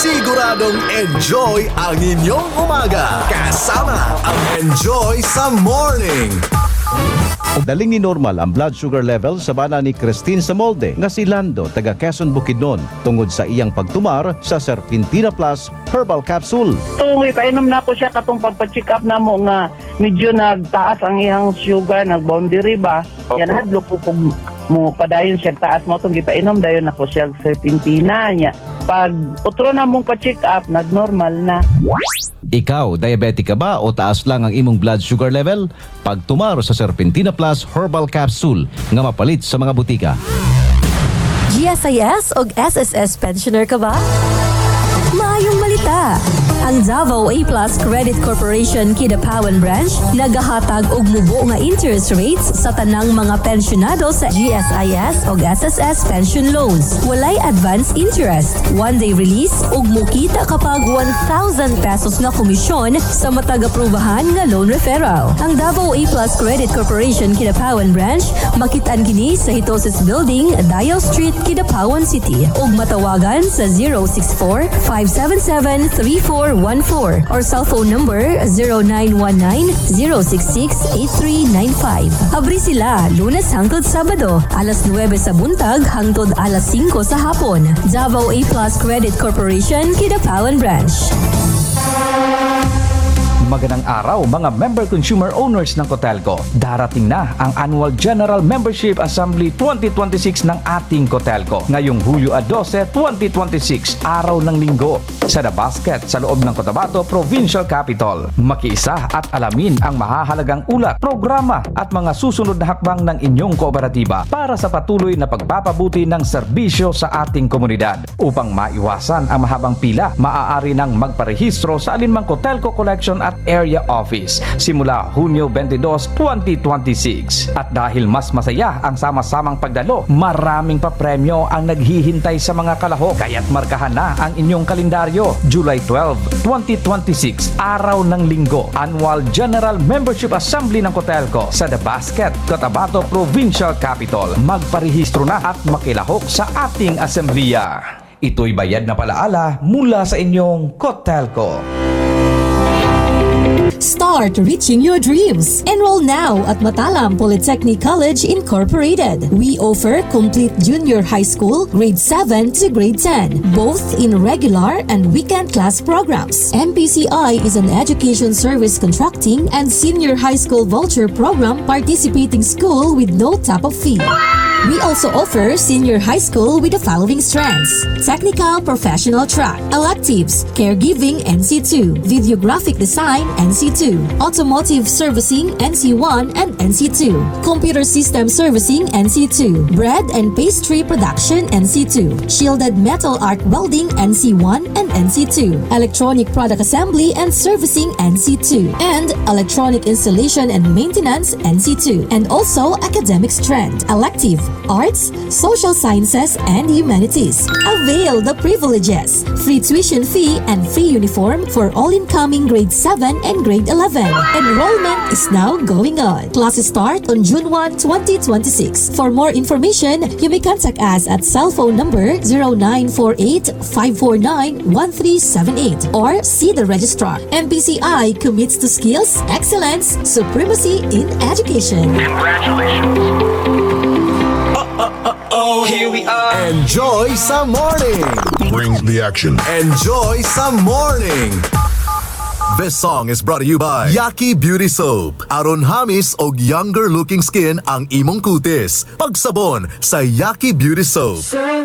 Siguradong enjoy ang inyong umaga. Kasama ang Enjoy sa Morning. Daling ni normal ang blood sugar level sa bana ni Christine sa molde nga si Lando taga Quezon Bukidnon tungod sa iyang pagtumar sa Serpentina Plus Herbal Capsule. Tungoy, painom na ko siya katong pagpa-check up na mo nga medyo nagtaas ang iyang sugar, nag-boundary ba? Yan hadlo ko kung mo padayon siya taas mo itong gipainom, dayon ako siya Serpentina niya. Pag utro na mong pa-check up, nag-normal na. Ikaw, diabetic ka ba o taas lang ang imong blood sugar level? Pagtumar sa Serpentina Plus Herbal Capsule nga mapalit sa mga butika. GSIS o SSS pensioner ka ba? Maayong malita! Ang Davao A Plus Credit Corporation Kidapawan Branch nagahatag og mubo nga interest rates sa tanang mga pensyonado sa GSIS o SSS pension loans. Walay advance interest, one-day release ug mukita kapag 1,000 pesos na komisyon sa matag-aprubahan nga loan referral. Ang Davao A Plus Credit Corporation Kidapawan Branch makitaan kini sa Hitosis Building, Dial Street, Kidapawan City ug matawagan sa 064-577-3414 or cellphone number 0919-066-8395. Abri sila Lunes hangtod Sabado, alas 9 sa buntag hangtod alas 5 sa hapon. Davao A Plus Credit Corporation, Kidapawan Branch. Magandang araw mga member consumer owners ng Cotelco. Darating na ang Annual General Membership Assembly 2026 ng ating Cotelco ngayong Hulyo 12, 2026, araw ng linggo sa The Basket sa loob ng Cotabato Provincial Capital. Makiisa at alamin ang mahahalagang ulat, programa at mga susunod na hakbang ng inyong kooperatiba para sa patuloy na pagpapabuti ng serbisyo sa ating komunidad. Upang maiwasan ang mahabang pila, maaari nang magparehistro sa alinmang Cotelco Collection at Area Office simula Hunyo 22, 2026. At dahil mas masaya ang sama-samang pagdalo, maraming papremyo ang naghihintay sa mga kalahok. Kaya't markahan na ang inyong kalendaryo. July 12, 2026, araw ng linggo, Annual General Membership Assembly ng Cotelco sa The Basket, Cotabato Provincial Capital. Magparehistro na at makilahok sa ating asembleya. Ito'y bayad na palaala mula sa inyong Cotelco. Start reaching your dreams. Enroll now at Matalam Polytechnic College Incorporated. We offer complete junior high school, grade 7 to grade 10, both in regular and weekend class programs. MPCI is an education service contracting and senior high school voucher program participating school with no top-up fee. We also offer senior high school with the following strands: technical professional track, electives, caregiving NC2, videographic design NC2, automotive servicing NC1 and NC2, computer system servicing NC2, bread and pastry production NC2, shielded metal arc welding NC1 and NC2, electronic product assembly and servicing NC2, and electronic installation and maintenance NC2, and also academic strand, elective, arts, social sciences, and humanities. Avail the privileges: free tuition fee and free uniform for all incoming grade 7 and grade 11. Enrollment is now going on. Classes start on June 1, 2026. For more information, you may contact us at cell phone number 0948-549-1378 or see the registrar. MPCI commits to skills, excellence, supremacy in education. Here we are. Enjoy sa Morning. Bring the action. Enjoy sa Morning. This song is brought to you by Yaki Beauty Soap. Aron hamis og younger looking skin ang imong kutis. Pagsabon sa Yaki Beauty Soap.